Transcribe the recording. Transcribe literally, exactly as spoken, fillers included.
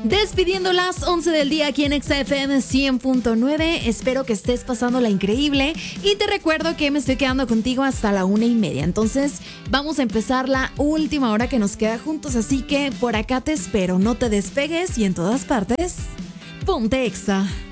Despidiendo las once del día aquí en Exa F M cien punto nueve. Espero que estés pasándola increíble. Y te recuerdo que me estoy quedando contigo hasta la una y media. Entonces vamos a empezar la última hora que nos queda juntos. Así que por acá te espero. No te despegues y en todas partes, ponte Exa.